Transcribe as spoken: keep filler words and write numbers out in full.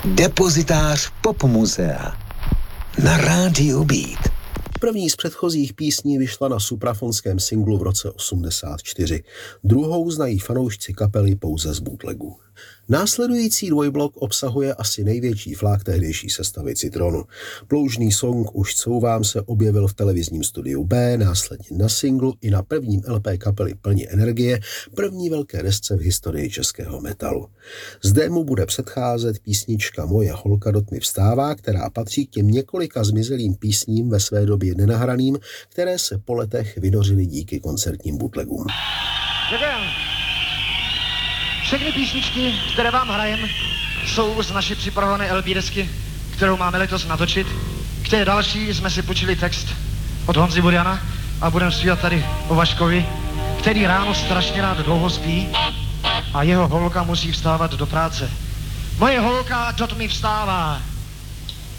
Depozitář Popmuzea na rádiu Beat. První z předchozích písní vyšla na suprafonském singlu v roce osmdesát čtyři. Druhou znají fanoušci kapely pouze z bootlegů. Následující dvojblok obsahuje asi největší flák tehdejší sestavy Citronu. Ploužný song Už couvám se objevil v televizním studiu B, následně na singlu i na prvním L P kapely Plni energie, první velké desce v historii českého metalu. Zde mu bude předcházet písnička Moje holka do tmy vstává, která patří k těm několika zmizelým písním ve své době nenahraným, které se po letech vynořily díky koncertním bootlegům. Děkujem. Všechny písničky, které vám hrajem, jsou z naší připravované L P desky, kterou máme letos natočit. K té další jsme si počili text od Honzy Buriana a budeme zpívat tady o Vaškovi, který ráno strašně rád dlouho spí a jeho holka musí vstávat do práce. Moje holka do tmy vstává.